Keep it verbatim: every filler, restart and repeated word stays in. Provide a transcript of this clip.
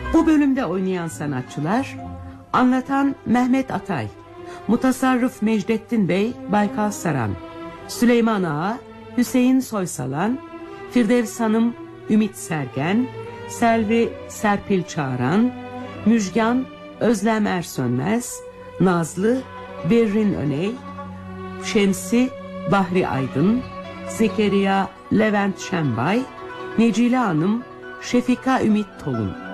Bu bölümde oynayan sanatçılar: anlatan Mehmet Atay, mutasarrıf Mecdettin Bey Baykal Saran, Süleyman Ağa Hüseyin Soysalan, Firdevs Hanım Ümit Sergen, Selvi Serpil Çağran, Müjgan Özlem Ersönmez, Nazlı Berrin Öney, Şemsi Bahri Aydın, Zekeriya Levent Şenbay, Necile Hanım Şefika Ümit Tolun.